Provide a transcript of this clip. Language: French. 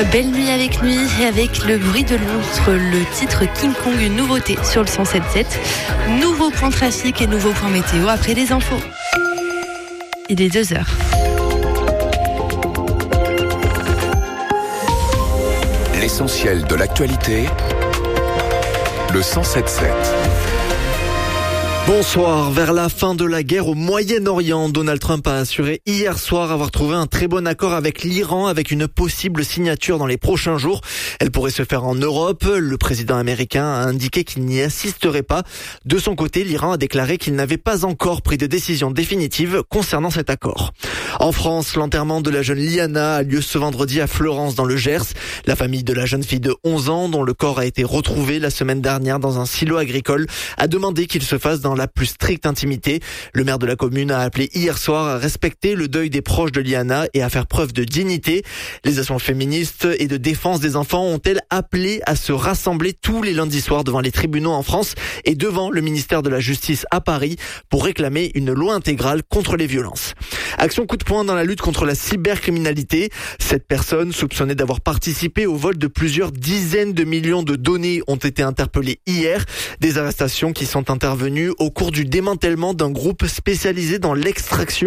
Belle nuit et avec le bruit de l'ombre, le titre King Kong, une nouveauté sur le 107.7. Nouveau point trafic et nouveau point météo après les infos. Il est 2h. L'essentiel de l'actualité, le 107.7. Bonsoir. Vers la fin de la guerre au Moyen-Orient, Donald Trump a assuré hier soir avoir trouvé un très bon accord avec l'Iran, avec une possible signature dans les prochains jours. Elle pourrait se faire en Europe. Le président américain a indiqué qu'il n'y assisterait pas. De son côté, l'Iran a déclaré qu'il n'avait pas encore pris de décision définitive concernant cet accord. En France, l'enterrement de la jeune Liana a lieu ce vendredi à Fleurance dans le Gers. La famille de la jeune fille de 11 ans, dont le corps a été retrouvé la semaine dernière dans un silo agricole, a demandé qu'il se fasse dans la plus stricte intimité. Le maire de la commune a appelé hier soir à respecter le deuil des proches de Liana et à faire preuve de dignité. Les associations féministes et de défense des enfants ont-elles appelé à se rassembler tous les lundis soirs devant les tribunaux en France et devant le ministère de la Justice à Paris pour réclamer une loi intégrale contre les violences. Action coup de poing dans la lutte contre la cybercriminalité. 7 personnes soupçonnées d'avoir participé au vol de plusieurs dizaines de millions de données ont été interpellées hier. Des arrestations qui sont intervenues au cours du démantèlement d'un groupe spécialisé dans l'extraction